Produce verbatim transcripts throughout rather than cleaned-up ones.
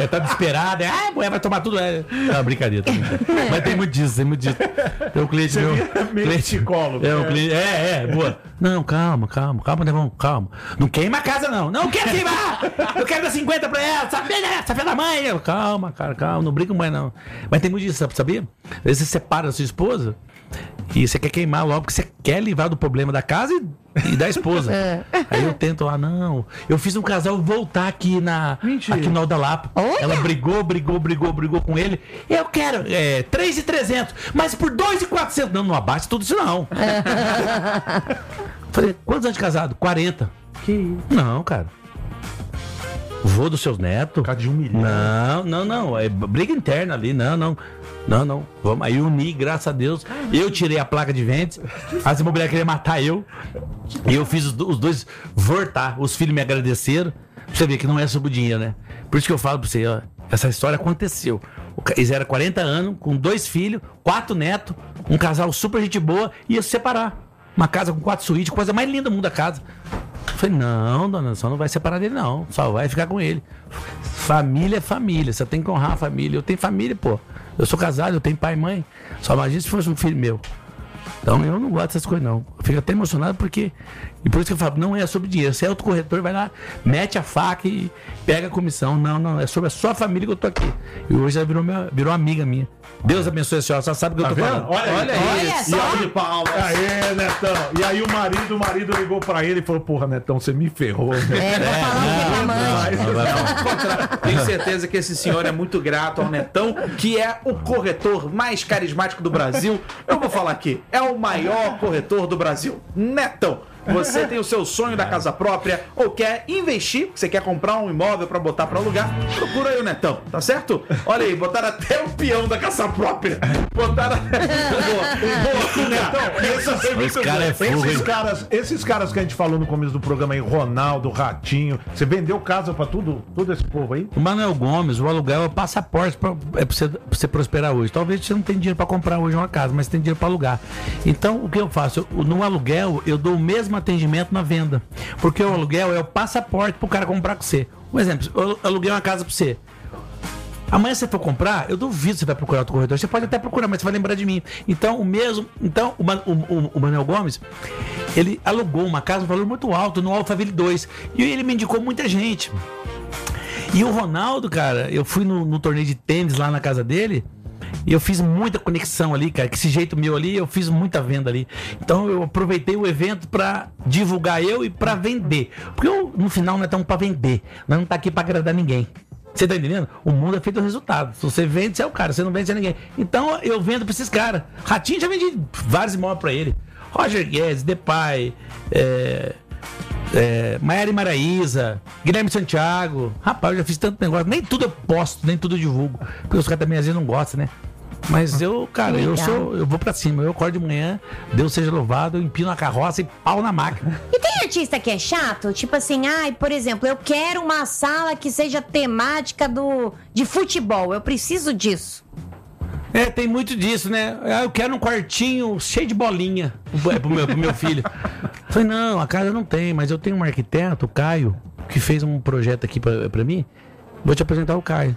tá desesperado. É, ah, mulher vai tomar tudo. É, é brincadeira, tá brincadeira. Mas tem muito disso, tem muito disso. Tem um cliente meu. Cliente, psicólogo. É, um cliente, é, é, boa. Não, calma, calma, calma, Nevão, calma. Não queima a casa, não. Não quer queimar! Eu quero dar cinquenta pra ela, sabe? Essa filha da mãe. Eu, calma, cara, calma, não brinca com mãe, não. Mas tem muito disso, sabia? Às vezes você separa da sua esposa e você quer queimar logo, porque você quer livrar do problema da casa e, e da esposa. É. Aí eu tento lá, não. Eu fiz um casal voltar aqui na aqui no Alda Lapa. Olha. Ela brigou, brigou, brigou, brigou com ele. Eu quero é, três mil e trezentos, mas por dois mil e quatrocentos. Não, não abate tudo isso, não. Falei, quantos anos de casado? quarenta. Que isso? Não, cara. Vô dos seus netos. Por causa de um milhão. Não, não, não. É briga interna ali, não, não. Não, não. Vamos aí unir, graças a Deus. Eu tirei a placa de vendas. As imobiliárias queriam matar eu. E eu fiz os, os dois voltar. Os filhos me agradeceram. Pra você ver que não é sobre o dinheiro, né? Por isso que eu falo pra você, ó. Essa história aconteceu. Eles eram quarenta anos, com dois filhos, quatro netos, um casal super gente boa, ia se separar. Uma casa com quatro suítes, coisa mais linda do mundo da casa. Eu falei, não, dona, só não vai separar dele, não. Só vai ficar com ele. Família é família, você tem que honrar a família. Eu tenho família, pô. Eu sou casado, eu tenho pai e mãe. Só imagina se fosse um filho meu. Então eu não gosto dessas coisas, não. Eu fico até emocionado porque... E por isso que eu falo, não é sobre dinheiro. Se é outro corretor, vai lá, mete a faca e pega a comissão. Não, não, é sobre a sua família que eu tô aqui. E hoje ela virou, minha, virou amiga minha. Deus abençoe a senhora, só sabe o que tá eu tô vendo? falando. Olha, Olha aí, isso. E aí, de palmas. Aê, Netão. E aí o marido, o marido ligou pra ele e falou, porra, Netão, você me ferrou. É, vou falar não, não, Tenho certeza que esse senhor é muito grato ao Netão, que é o corretor mais carismático do Brasil. Eu vou falar aqui, é o maior corretor do Brasil. Netão. Você tem o seu sonho da casa própria ou quer investir, você quer comprar um imóvel pra botar pra alugar, procura aí o Netão, tá certo? Olha aí, botaram até o peão da casa própria. Botaram até... Boa, Netão. Esse foi muito cara é fogo, esses, hein? caras, esses caras que a gente falou no começo do programa aí, Ronaldo, Ratinho, você vendeu casa pra tudo, todo esse povo aí? O Manuel Gomes, o aluguel é o passaporte pra, é pra, você, pra você prosperar hoje. Talvez você não tenha dinheiro pra comprar hoje uma casa, mas tem dinheiro pra alugar. Então, o que eu faço? Eu, no aluguel, eu dou o mesmo atendimento na venda. Porque o aluguel é o passaporte pro cara comprar com você. Um exemplo, eu aluguei uma casa pra você. Amanhã você for comprar, eu duvido que você vai procurar outro corretor. Você pode até procurar, mas você vai lembrar de mim. Então, o mesmo. Então, o, o, o Manuel Gomes, ele alugou uma casa, um valor muito alto, no Alphaville dois. E ele me indicou muita gente. E o Ronaldo, cara, eu fui no, no torneio de tênis lá na casa dele. E eu fiz muita conexão ali, cara. Que esse jeito meu ali, eu fiz muita venda ali. Então eu aproveitei o evento pra divulgar eu e pra vender. Porque eu, no final, não é tão pra vender. Nós não tá aqui pra agradar ninguém. Você tá entendendo? O mundo é feito do resultado. Se você vende, você é o cara. Se você não vende, você é ninguém. Então eu vendo pra esses caras. Ratinho já vendi vários imóveis pra ele. Roger Guedes, Depay, é... É, Maiara e Maraísa, Guilherme Santiago. Rapaz, eu já fiz tanto negócio. Nem tudo eu posto, nem tudo eu divulgo. Porque os caras também às vezes não gostam, né? Mas eu, cara, Legal. eu sou. Eu vou pra cima. Eu acordo de manhã, Deus seja louvado, eu empino a carroça e pau na máquina. E tem artista que é chato? Tipo assim, ai, por exemplo, eu quero uma sala que seja temática do, de futebol. Eu preciso disso. É, tem muito disso, né? Ah, eu quero um quartinho cheio de bolinha pro, pro, meu, pro meu filho. Falei, não, a casa não tem, mas eu tenho um arquiteto, o Caio, que fez um projeto aqui pra, pra mim. Vou te apresentar o Caio.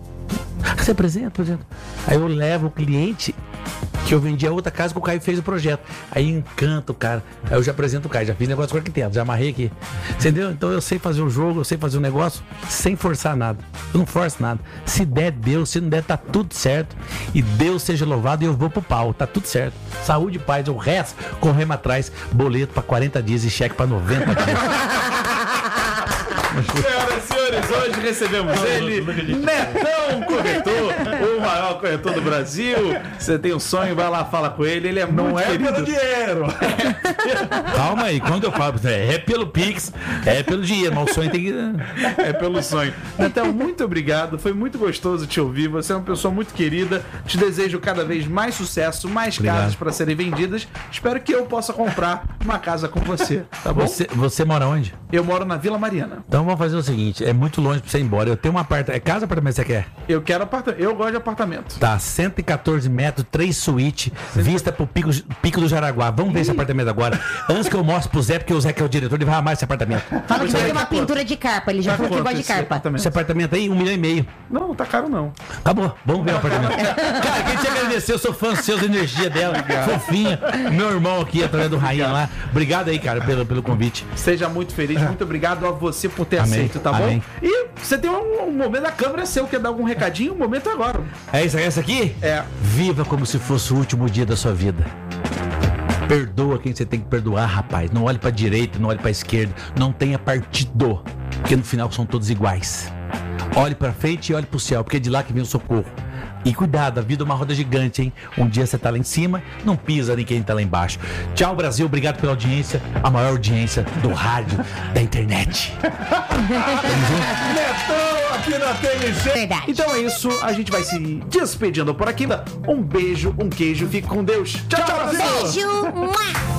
Você apresenta, apresenta. Aí eu levo o cliente que eu vendi a outra casa que o Caio fez o projeto. Aí encanta o cara. Aí eu já apresento o Caio, já fiz negócio com o arquiteto, já amarrei aqui. Entendeu? Então eu sei fazer o jogo, eu sei fazer o negócio sem forçar nada. Eu não forço nada. Se der, Deus. Se não der, tá tudo certo. E Deus seja louvado e eu vou pro pau. Tá tudo certo. Saúde e paz. O resto, corremos atrás. Boleto pra quarenta dias e cheque pra noventa dias. Senhoras e senhores, hoje recebemos ele, Netão Corretor, o maior corretor do Brasil. Você tem um sonho, vai lá, fala com ele, ele é muito Não é querido. pelo dinheiro. Calma aí, quando eu falo, é pelo Pix, é pelo dinheiro, mas o sonho tem que... É pelo sonho. Netão, muito obrigado, foi muito gostoso te ouvir, você é uma pessoa muito querida, te desejo cada vez mais sucesso, mais Obrigado. casas para serem vendidas. Espero que eu possa comprar uma casa com você, tá bom? Você, você mora onde? Eu moro na Vila Mariana. Então vamos fazer o seguinte. seguinte, é muito longe pra você ir embora. Eu tenho uma apartamento. É casa ou apartamento que você quer? Eu quero apartamento. Eu gosto de apartamento. Tá, cento e quatorze metros, três suítes, vista pro pico, pico do Jaraguá. Vamos ver esse apartamento agora. Antes que eu mostre pro Zé, porque o Zé que é o diretor, ele vai amar esse apartamento. Fala que vai ter uma Tá quanto? pintura de carpa. Ele já Tá falou que quanto gosta de esse carpa. apartamento? Esse apartamento aí, um milhão e meio. Não, não tá caro não. Acabou, vamos ver o apartamento. Cara, queria te agradecer, eu sou fã seu, da energia dela, fofinha. Meu irmão aqui, através do Rainha lá. Obrigado aí, cara, pelo, pelo convite. Seja muito feliz, muito obrigado a você por ter Amém. aceito, tá Amém. bom? E você tem um, um momento da câmera seu, quer dar algum recadinho? O momento é agora. É isso, é essa aqui? É. Viva como se fosse o último dia da sua vida. Perdoa quem você tem que perdoar, rapaz. Não olhe pra direita, não olhe pra esquerda. Não tenha partido, porque no final são todos iguais. Olhe pra frente e olhe pro céu, porque é de lá que vem o socorro. E cuidado, a vida é uma roda gigante, hein? Um dia você tá lá em cima, não pisa em quem tá lá embaixo. Tchau, Brasil. Obrigado pela audiência. A maior audiência do rádio, da internet. Netão aqui na T N C. Verdade. Então é isso, a gente vai se despedindo por aqui. Um beijo, um queijo, fique com Deus. Tchau, tchau, Brasil! Beijo! Mua!